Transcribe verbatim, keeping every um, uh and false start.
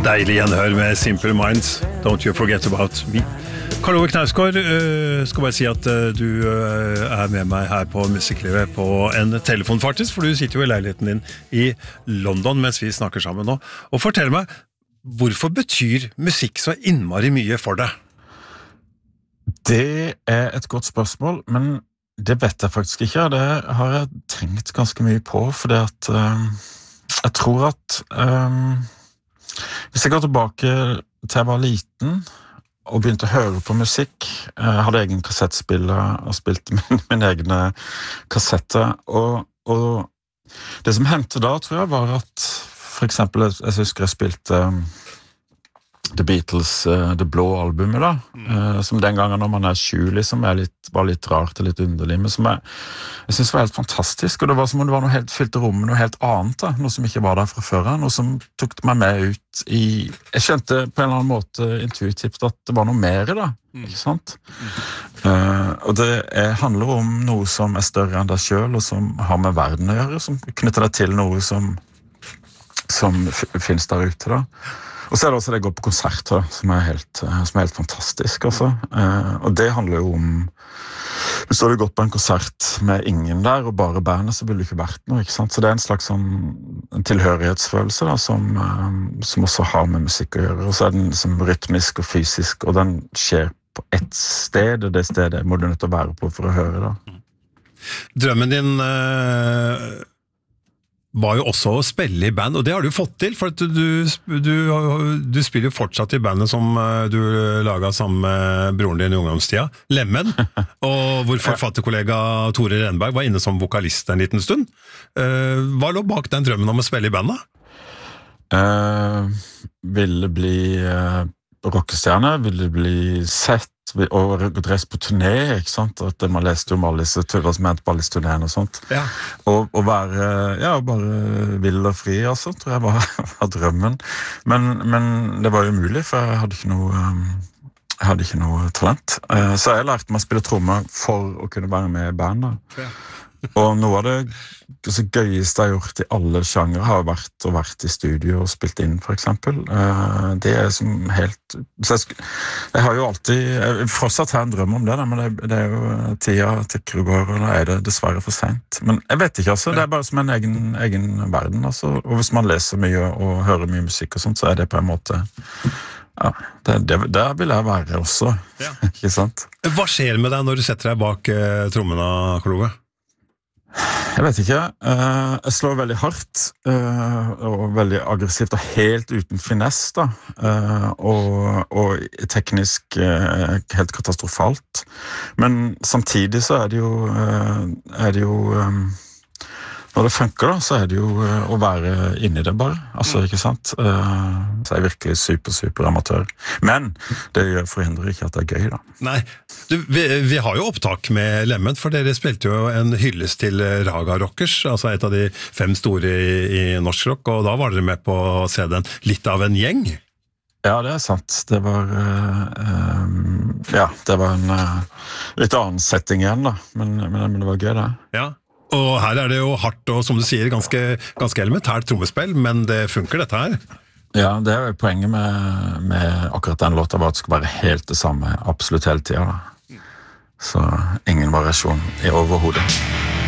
Deilig gjenhør med Simple Minds, Don't You Forget About Me. Karl Ove Knausgård, uh, skal bare si at uh, du uh, er med meg her på Musikklivet på en telefon faktisk, for du sitter jo i leiligheten din i London mens vi snakker sammen nå. Og fortell meg, hvorfor betyr musikk så innmari mye for deg? Det er et godt spørsmål, men det vet jeg faktisk ikke. Det har jeg tenkt ganske mye på, fordi at uh, jeg tror at um, hvis jeg går tilbake til jeg var liten og begynte å høre på musikk, jeg hadde egen kassettspiller og spilte min, min egne kassetter, og, og det som hendte da, tror jeg, var at for eksempel, jeg, jeg husker jeg spilte um, The Beatles, uh, det blå albumet da, mm. uh, som den gangen når man er sju, liksom, er litt, var litt rart og litt underlig, men som jeg, jeg synes var helt fantastisk, og det var som om det var noe helt fylt rommet, noe helt annet da, noe som ikke var der fra før, noe som tok meg med ut i, jeg skjønte på en eller annen måte intuitivt at det var noe mer da, mm. ikke sant? Mm. Uh, og det er, handler om noe som er større enn deg selv, og som har med verden å gjøre, som knytter deg til noe som, som finnes der ute da. Og så er det også det jeg går på konserter, som er helt, som er helt fantastisk, altså. Eh, og det handler jo om, hvis du hadde gått på en konsert med ingen der, og bare bandet, så ville det ikke vært noe, ikke sant? Så det er en slags sånn, en tilhørighetsfølelse da, som, eh, som også har med musikk å gjøre. Og så er den liksom, rytmisk og fysisk, og den skjer på ett sted, og det stedet må du nødt til å være på for å høre da. Drømmen din... Øh... var jo også å spille i band, og det har du fått til, for at du, du, du spiller jo fortsatt i bandet som du laget sammen med broren din i ungdomstida, Lemmen, og hvor forfatterkollega Tore Renberg var inne som vokalist en liten stund. Hva lå bak den drømmen om å spille i bandet? Uh, ville bli uh, rockestjerne, ville bli sett, og reist på turné, ikke sant? At man leste jo om alle disse hva som hendte på alle disse turnéene og sånt. Ja. Og, og være, ja, bare vill og fri, altså, tror jeg var, var drømmen. Men, men det var jo umulig, for jeg hadde ikke noe, jeg hadde ikke noe talent. Så jeg lærte meg å spille trommer for å kunne være med i bandet. Ja. Og noe av det så gøyeste jeg har gjort i alle sjanger har vært å vært i studio og spilt inn, for eksempel. Det er som helt... Så jeg, jeg har jo alltid... Jeg fortsatt har en drøm om det, men det, det er jo tida tikker og går, og da er det dessverre for sent. Men jeg vet ikke, altså. Det er bare som en egen, egen verden, altså. Og hvis man leser mye og hører mye musikk og sånt, så er det på en måte... Ja, det, det, der vil jeg være også, ja. Ikke sant? Hva skjer med deg når du setter deg bak eh, trommene, Karl Ove? Jeg vet ikke. Jeg slår veldig hardt og veldig aggressivt og helt uten finesse da. Og, og teknisk helt katastrofalt. Men samtidig så er det jo, er det jo når det funker da, så er det jo å være inne i det bare. Altså, ikke sant? Så jeg er virkelig super, super amatør. Men det forhindrer ikke at det er gøy da. Nei, du, vi, vi har jo opptak med Lemmen, for dere spilte jo en hyllest til Raga Rockers, altså et av de fem store i, i norsk rock, og da var dere med på C D-en Litt av en gjeng. Ja, det er sant. Det var, uh, um, ja, det var en uh, litt annen setting igjen da, men, men, men det var gøy det. Ja. Og her er det jo hardt og, som du sier, ganske, ganske elementært trommespill, men det funker dette her. Ja, det er jo poenget med, med akkurat den låta var at det skal være helt det samme, absolutt hele tiden da. Så ingen variasjon i overhodet.